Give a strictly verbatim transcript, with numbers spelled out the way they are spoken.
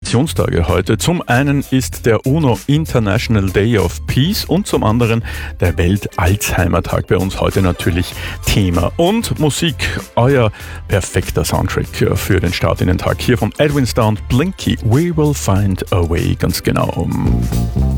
Aktionstage heute. Zum einen ist der UNO International Day of Peace und zum anderen der Welt-Alzheimer-Tag. Bei uns heute natürlich Thema. Und Musik, euer perfekter Soundtrack für den Start in den Tag. Hier von Edwin Starr und Blinky, We Will Find a Way, ganz genau.